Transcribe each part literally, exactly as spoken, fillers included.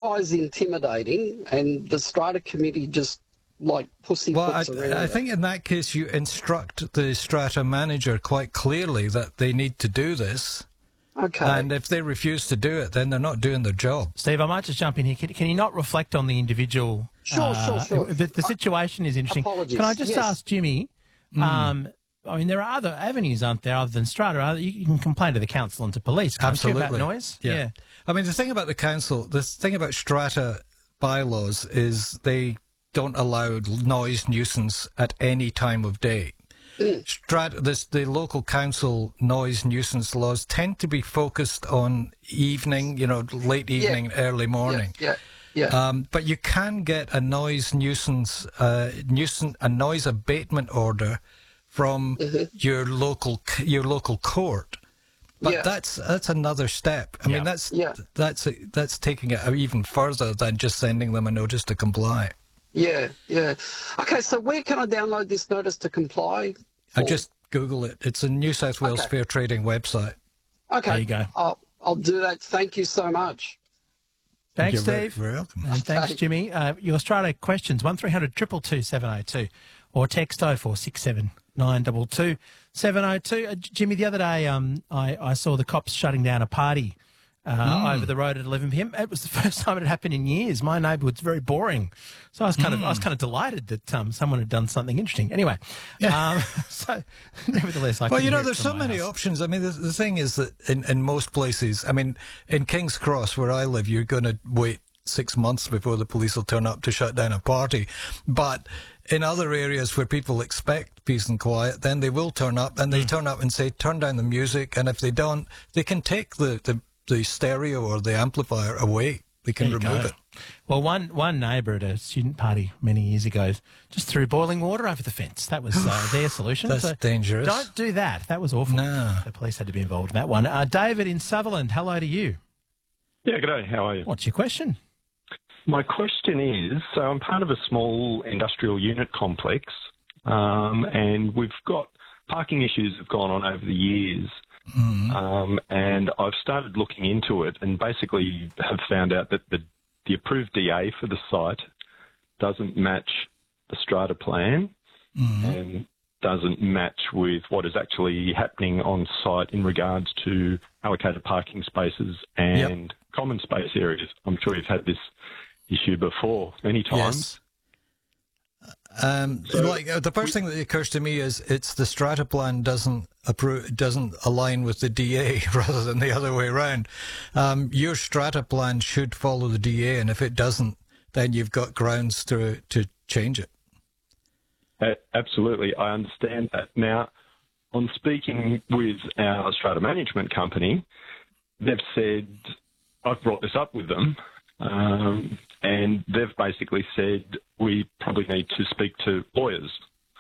guy's intimidating, and the Strata Committee just, like, pussyfoots well, I, around I it. think in that case you instruct the Strata manager quite clearly that they need to do this. Okay. And if they refuse to do it, then they're not doing their job. Steve, I might just jump in here. Can, can you not reflect on the individual? Sure, uh, sure, sure. The, the situation is interesting. Apologies. Can I just Yes. ask Jimmy? Mm. Um, I mean, there are other avenues, aren't there, other than Strata? Are there? You, you can complain to the council and to police, can't Absolutely. you, about noise? Yeah. I mean, the thing about the council, the thing about Strata bylaws is they don't allow noise nuisance at any time of day. Mm. Strata, this, the local council noise nuisance laws tend to be focused on evening, you know, late evening, Yeah. early morning. Yeah, yeah. yeah. Um, but you can get a noise nuisance, uh, nuisance, a noise abatement order from Mm-hmm. your local your local court. But Yeah. that's that's another step. I Yeah. mean, that's Yeah. that's that's taking it even further than just sending them a notice to comply. Yeah, yeah. Okay, so where can I download this notice to comply? I for? just Google it. It's a New South Wales Okay. Fair Trading website. Okay. There you go. I'll, I'll do that. Thank you so much. Thanks, You're very, Steve. very welcome. And thanks, Jimmy. Uh, your Strata questions, one three hundred two two two seven oh two or text oh four six seven nine two two seven oh two. Uh, Jimmy, the other day um, I, I saw the cops shutting down a party uh, over the road at eleven p m. It was the first time it had happened in years. My neighbourhood's very boring. So I was kind of I was kind of delighted that um, someone had done something interesting. Anyway, um, so nevertheless, I Well, couldn't you know, hear it there's from so my many house. options. I mean, the, the thing is that in, in most places, I mean, in King's Cross, where I live, you're going to wait six months before the police will turn up to shut down a party. But in other areas where people expect peace and quiet, then they will turn up, and they turn up and say, turn down the music. And if they don't, they can take the, the, the stereo or the amplifier away. They can There you remove go. it. Well, one one neighbour at a student party many years ago just threw boiling water over the fence. That was uh, their solution. That's So dangerous. Don't do that. That was awful. No. The police had to be involved in that one. Uh, David in Sutherland, hello to you. Yeah, g'day. How are you? What's your question? My question is, so I'm part of a small industrial unit complex, um, and we've got parking issues have gone on over the years, Mm. um, and I've started looking into it, and basically have found out that the, the approved D A for the site doesn't match the strata plan, Mm. and doesn't match with what is actually happening on site in regards to allocated parking spaces and common space areas. I'm sure you've had this issue before many times. Um, like uh, the first thing that occurs to me is it's the strata plan doesn't approve, doesn't align with the D A rather than the other way around. Um, your strata plan should follow the D A, and if it doesn't, then you've got grounds to to change it. Uh, absolutely, I understand that. Now, on speaking with our strata management company, they've said, I've brought this up with them, um, and they've basically said we probably need to speak to lawyers.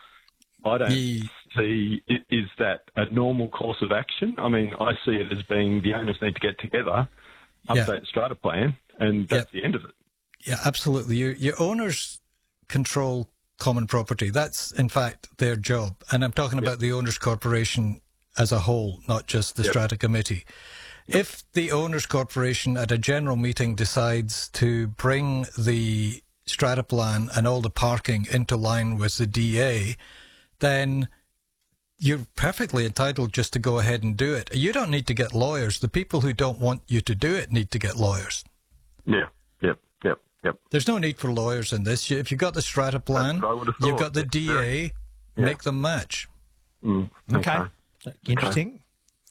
I don't Ye- see, i- is that a normal course of action? I mean, I see it as being the owners need to get together, Yeah. update the strata plan, and that's Yep. the end of it. Yeah, absolutely. Your your owners control common property. That's in fact their job, and I'm talking about the owners' corporation as a whole, not just the Yep. strata committee. If the owners' corporation at a general meeting decides to bring the strata plan and all the parking into line with the D A, then you're perfectly entitled just to go ahead and do it. You don't need to get lawyers. The people who don't want you to do it need to get lawyers. Yeah, yep, yep, yep. There's no need for lawyers in this. If you've got the strata plan, That's what I would have you've thought. got the D A, Yeah. make them match. Mm, Okay. Interesting.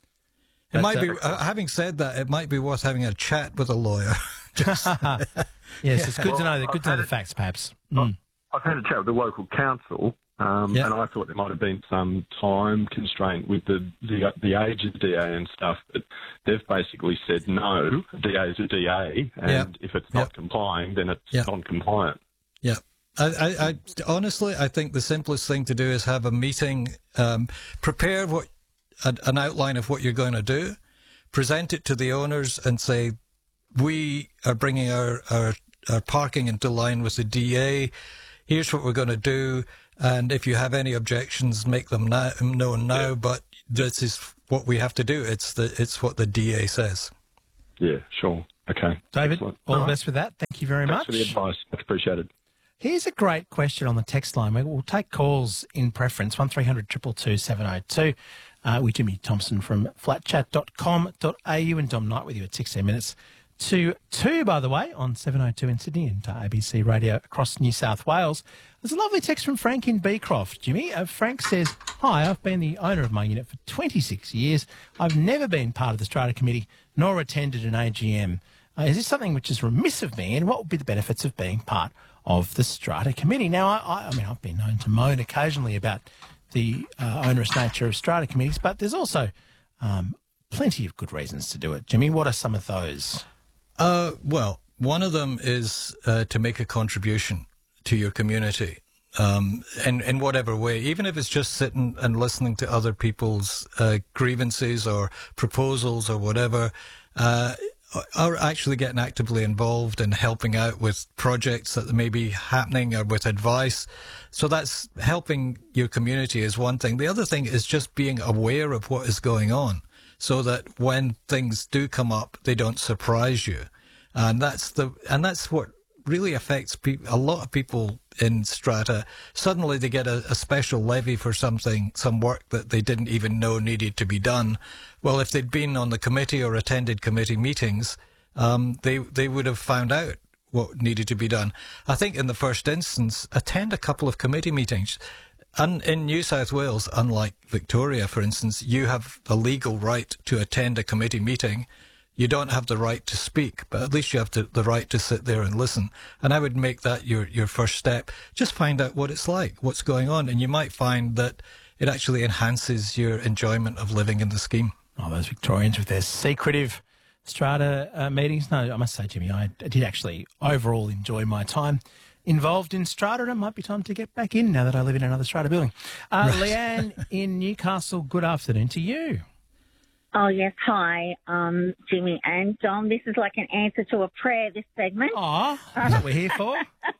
It might be, That's, uh, having said that, it might be worth having a chat with a lawyer. Just, Yes, it's good to Well, know the good to know I've the had facts, perhaps. Mm. I've had a chat with the local council, um, Yeah. and I thought there might have been some time constraint with the, the the age of D A and stuff, but they've basically said no, D A is a D A, and Yeah. if it's not Yeah. complying, then it's Yeah. non-compliant. yeah. I, I, I, honestly, I think the simplest thing to do is have a meeting, um, prepare what an, an outline of what you're going to do, present it to the owners and say, we are bringing our, our, our parking into line with the D A. Here's what we're going to do. And if you have any objections, make them now, known now. Yeah. But this is what we have to do. It's the, it's what the D A says. Yeah, sure. Okay. David, Excellent. all the right. best with that. Thank you. Thank you very Thanks much. for the advice. Much appreciated. Here's a great question on the text line. We'll take calls in preference, one three hundred two two two seven oh two. Uh, with Jimmy Thompson from flat chat dot com dot a u and Dom Knight with you at sixteen minutes to two, by the way, on seven oh two in Sydney and uh, A B C Radio across New South Wales. There's a lovely text from Frank in Beecroft, Jimmy. Uh, Frank says, hi, I've been the owner of my unit for twenty-six years. I've never been part of the Strata Committee nor attended an A G M. Uh, is this something which is remiss of me, and what would be the benefits of being part of the Strata Committee? Now, I, I, I mean, I've been known to moan occasionally about the uh, onerous nature of Strata Committees, but there's also um, plenty of good reasons to do it. Jimmy, what are some of those? Uh, well, one of them is uh, to make a contribution to your community um, in, in whatever way, even if it's just sitting and listening to other people's uh, grievances or proposals or whatever, uh, or actually getting actively involved in helping out with projects that may be happening or with advice. So that's helping your community is one thing. The other thing is just being aware of what is going on so that when things do come up, they don't surprise you. And that's the, and that's what really affects pe- a lot of people in Strata. Suddenly they get a, a special levy for something, some work that they didn't even know needed to be done. Well, if they'd been on the committee or attended committee meetings, um, they they would have found out what needed to be done. I think in the first instance, attend a couple of committee meetings. And in New South Wales, unlike Victoria, for instance, you have the legal right to attend a committee meeting. You don't have the right to speak, but at least you have to, the right to sit there and listen. And I would make that your, your first step. Just find out what it's like, what's going on, and you might find that it actually enhances your enjoyment of living in the scheme. Oh, those Victorians with their secretive Strata uh, meetings. No, I must say, Jimmy, I did actually overall enjoy my time involved in Strata, and it might be time to get back in now that I live in another Strata building. Uh, right. Leanne in Newcastle, good afternoon to you. Oh, yes. Hi, um, Jimmy and Dom. This is like an answer to a prayer, this segment. Oh, that's what we're here for.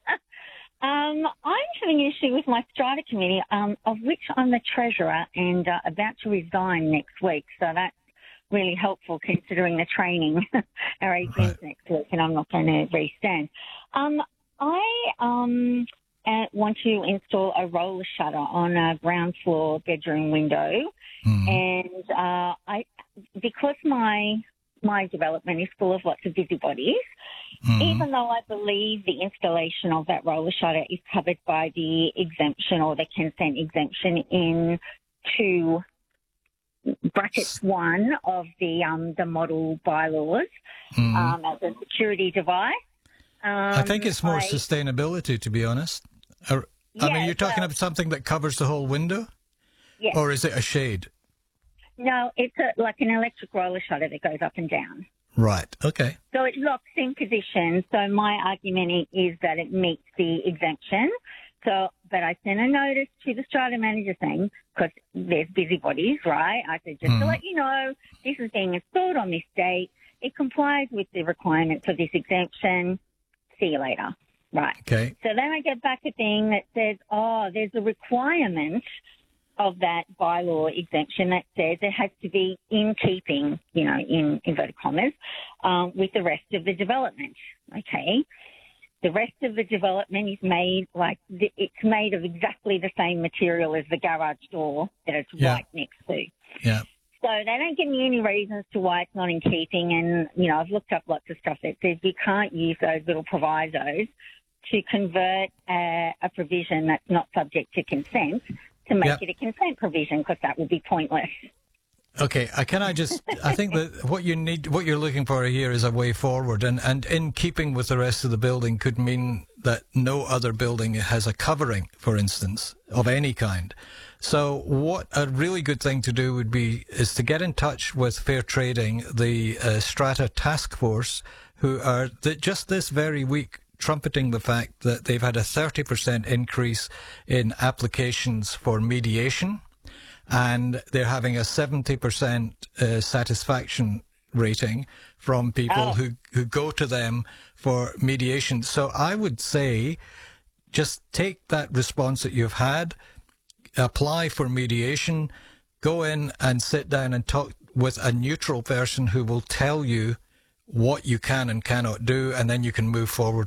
um, I'm having an issue with my Strata committee, um, of which I'm the treasurer and uh, about to resign next week. So that's really helpful considering the training our A G M's right. next week, and I'm not going to re-stand. Um, I um, uh, want to install a roller shutter on a ground floor bedroom window. Mm-hmm. And uh, I, because my my development is full of lots of busybodies, mm-hmm. even though I believe the installation of that roller shutter is covered by the exemption or the consent exemption in two brackets one of the um, the model bylaws mm-hmm. um, as a security device. Um, I think it's more I, sustainability, to be honest. I yeah, mean, you're talking well, about something that covers the whole window? Yes. Or is it a shade? No, it's a, like an electric roller shutter that goes up and down. Right, okay. So it locks in position. So my argument is that it meets the exemption. So, but I sent a notice to the Strata manager saying, because there's busybodies, right? I said, just mm. to let you know, this is being installed on this date. It complies with the requirements of this exemption. See you later. Right. Okay. So then I get back a thing that says, oh, there's a requirement of that bylaw exemption that says it has to be in keeping, you know, in inverted commas, um, with the rest of the development. Okay. The rest of the development is made like the, it's made of exactly the same material as the garage door that it's yeah. right next to. Yeah. So they don't give me any reasons to why it's not in keeping. And, you know, I've looked up lots of stuff that says you can't use those little provisos to convert a, a provision that's not subject to consent to make yep. it a consent provision, because that would be pointless. Okay, uh, can I just, I think that what you need, what you're looking for here is a way forward, and, and in keeping with the rest of the building could mean that no other building has a covering, for instance, of any kind. So what a really good thing to do would be is to get in touch with Fair Trading, the uh, Strata Task Force, who are the, just this very week trumpeting the fact that they've had a thirty percent increase in applications for mediation, and they're having a seventy percent uh, satisfaction rating from people oh. who, who go to them for mediation. So I would say just take that response that you've had, apply for mediation, go in and sit down and talk with a neutral person who will tell you what you can and cannot do, and then you can move forward